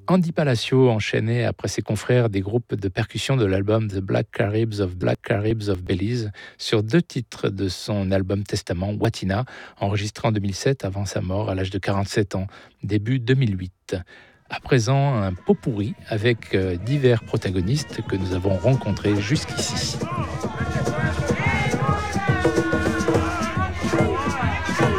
Andy Palacio enchaînait après ses confrères des groupes de percussion de l'album The Black Caribs of Belize sur 2 titres de son album Testament, Watina, enregistré en 2007 avant sa mort à l'âge de 47 ans, début 2008. À présent, un pot pourri avec divers protagonistes que nous avons rencontrés jusqu'ici.